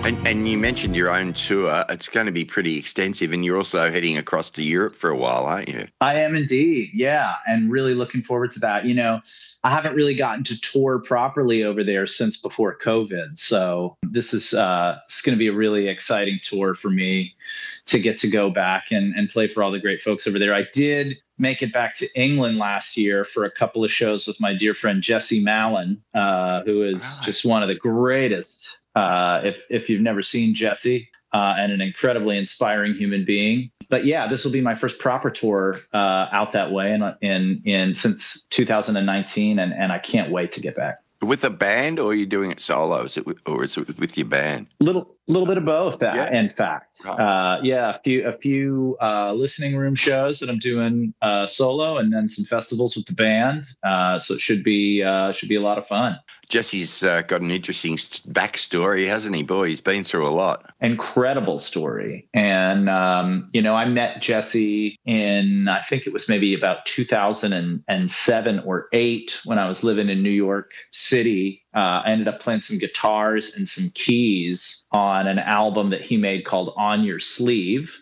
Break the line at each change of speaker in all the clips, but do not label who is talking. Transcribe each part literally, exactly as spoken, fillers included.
And, and you mentioned your own tour. It's going to be pretty extensive, and you're also heading across to Europe for a while, aren't you?
I am indeed. Yeah. And really looking forward to that. You know, I haven't really gotten to tour properly over there since before COVID. So this is uh, it's going to be a really exciting tour for me to get to go back and, and play for all the great folks over there. I did make it back to England last year for a couple of shows with my dear friend Jesse Malin, uh, who is
Right.
just one of the greatest. Uh, if if you've never seen Jesse, uh, and an incredibly inspiring human being. But yeah, this will be my first proper tour uh, out that way, and in, in in since two thousand nineteen, and and I can't wait to get back.
With a band, or are you doing it solo? Is it with, or is it with your band?
Little little bit of both. Uh,
Yeah.
In fact,
Right.
uh, yeah, a few a few uh, listening room shows that I'm doing uh, solo, and then some festivals with the band. Uh, so it should be uh, should be a lot of fun.
Jesse's uh, got an interesting st- backstory, hasn't he? Boy, he's been through a lot.
Incredible story. And, um, you know, I met Jesse in, I think it was maybe about two thousand seven or eight when I was living in New York City. Uh, I ended up playing some guitars and some keys on an album that he made called On Your Sleeve.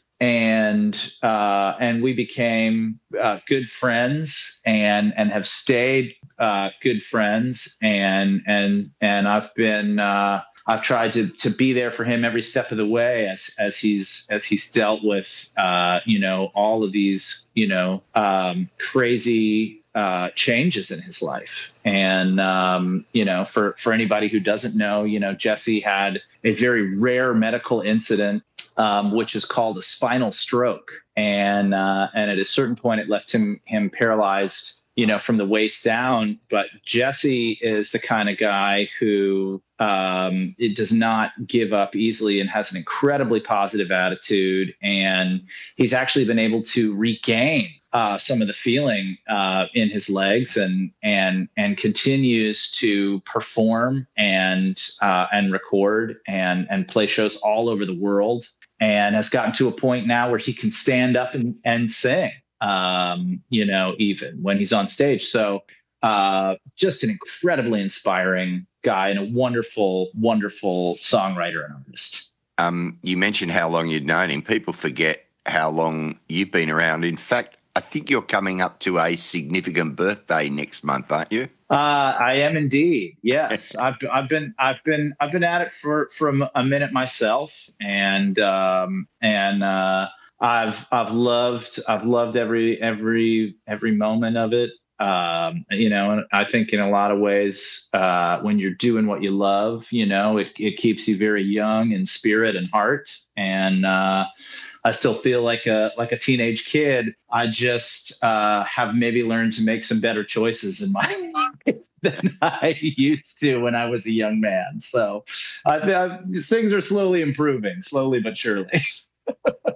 And uh, and we became uh, good friends, and and have stayed uh, good friends, and and and I've been uh, I've tried to to be there for him every step of the way as as he's as he's dealt with uh, you know all of these you know um, crazy uh, changes in his life. And um, you know for for anybody who doesn't know, you know Jesse had a very rare medical incident, Um, which is called a spinal stroke, and uh, and at a certain point, it left him him paralyzed, you know, from the waist down. But Jesse is the kind of guy who um, it does not give up easily, and has an incredibly positive attitude, and he's actually been able to regain uh, some of the feeling uh, in his legs, and and and continues to perform and uh, and record and and play shows all over the world, and has gotten to a point now where he can stand up and, and sing, um, you know, even when he's on stage. So uh, just an incredibly inspiring guy, and a wonderful, wonderful songwriter and artist.
Um, you mentioned how long you'd known him. People forget how long you've been around. In fact, I think you're coming up to a significant birthday next month, aren't you?
Uh, I am indeed. Yes, I've I've been I've been I've been at it for for a minute myself, and um, and uh, I've I've loved I've loved every every every moment of it. Um, you know, and I think in a lot of ways, uh, when you're doing what you love, you know, it it keeps you very young in spirit and heart, and uh, I still feel like a like a teenage kid. I just uh, have maybe learned to make some better choices in my life than I used to when I was a young man. So I, I, things are slowly improving, slowly but surely.